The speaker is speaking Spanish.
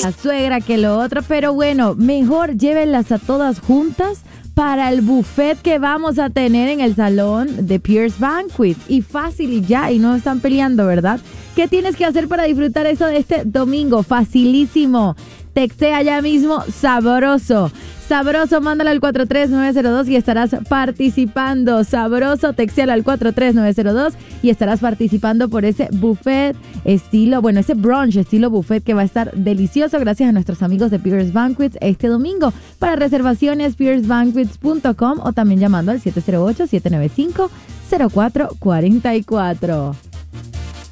la suegra, que lo otro, pero bueno, mejor llévenlas a todas juntas para el buffet que vamos a tener en el salón de Pierce Banquet. Y fácil y ya, y no están peleando, ¿verdad? ¿Qué tienes que hacer para disfrutar eso de este domingo? Facilísimo. Textea ya mismo Sabroso. Sabroso, mándalo al 43902 y estarás participando. Sabroso, textéalo al 43902 y estarás participando por ese buffet ese brunch estilo buffet que va a estar delicioso gracias a nuestros amigos de Pierce Banquets este domingo. Para reservaciones, piercebanquets.com o también llamando al 708-795-0444.